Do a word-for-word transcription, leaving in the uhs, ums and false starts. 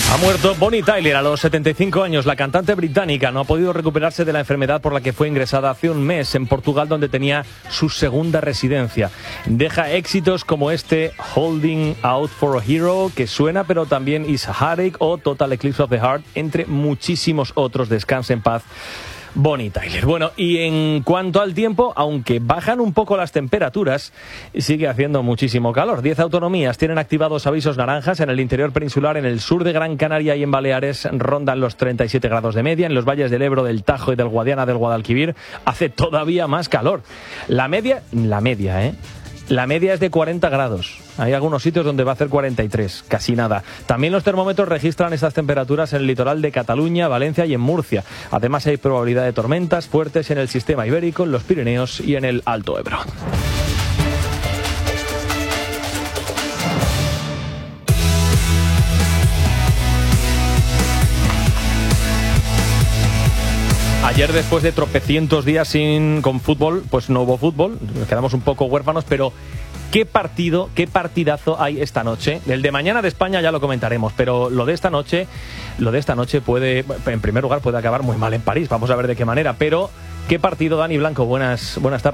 Ha muerto Bonnie Tyler a los setenta y cinco años. La cantante británica no ha podido recuperarse de la enfermedad por la que fue ingresada hace un mes en Portugal, donde tenía su segunda residencia. Deja éxitos como este Holding Out for a Hero, que suena, pero también Is a Heartache o Total Eclipse of the Heart, entre muchísimos otros. Descanse en paz, Bonnie Tyler. Bueno, y en cuanto al tiempo, aunque bajan un poco las temperaturas, sigue haciendo muchísimo calor. Diez autonomías tienen activados avisos naranjas. En el interior peninsular, en el sur de Gran Canaria y en Baleares rondan los treinta y siete grados de media. En los valles del Ebro, del Tajo y del Guadiana, del Guadalquivir hace todavía más calor. La media, la media, ¿eh? La media es de cuarenta grados. Hay algunos sitios donde va a hacer cuarenta y tres, casi nada. También los termómetros registran estas temperaturas en el litoral de Cataluña, Valencia y en Murcia. Además hay probabilidad de tormentas fuertes en el sistema ibérico, en los Pirineos y en el Alto Ebro. Ayer, después de tropecientos días sin con fútbol, pues no hubo fútbol, nos quedamos un poco huérfanos, pero qué partido, qué partidazo hay esta noche. El de mañana de España ya lo comentaremos, pero lo de esta noche, lo de esta noche puede, en primer lugar, puede acabar muy mal en París, vamos a ver de qué manera, pero qué partido. Dani Blanco, buenas, buenas tardes.